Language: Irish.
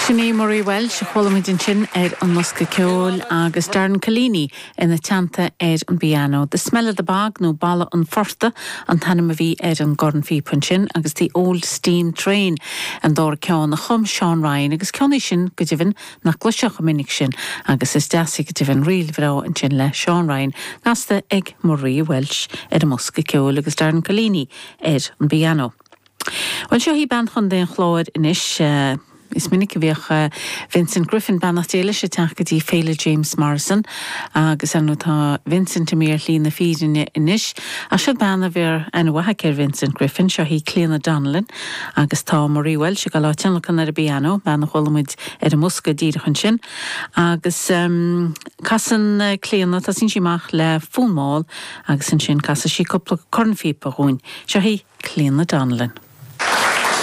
Sinné Marie Welsh cholamidin sin an musca ceol agus Darren Collini ina teanta an piano. The smell of the bag no balla an forsta an tanna bhí an Gordon Fee punchin agus the old steam train an dor cean na chum Sean Ryan agus ceanna sin go dibhin nach gluiseach minic sin agus is deasa go dibhin riil bhrá an sin le Sean Ryan gasta ag Marie Welsh a musca ceol agus Darren Collini an piano. Well, seo hí ban chun den chlóid inis is minic bhíoch Vincent Griffin banachtéile sé teachgadtí féile James Morrison agus an tá Vincent Amir lín na fírin inis a se banna bhír an wathair Vincent Griffin seo hí Cléanna Donnellan agus tá Marie Welsh go lá teannachan ar a piano banna cholamid ar a musca díirichan sin agus casan Cléanna tá sin siach le fúnmáil agus an sin casa sí coppla cornfí paghún seo hí Cléanna Donnellan.